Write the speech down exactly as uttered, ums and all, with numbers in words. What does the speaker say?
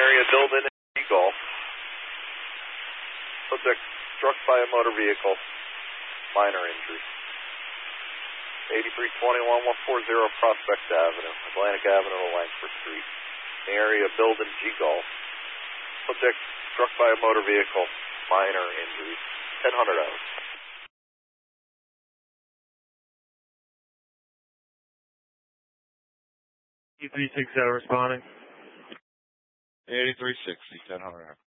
area building in G Golf. Subject struck by a motor vehicle. Minor injury. eighty-three twenty-one one forty Prospect Avenue, Atlantic Avenue to Langford Street. In the area building G Golf. Subject struck by a motor vehicle. Minor injury. ten hundred hours. eighty-three sixty responding. eighty-three sixty, ten hundred.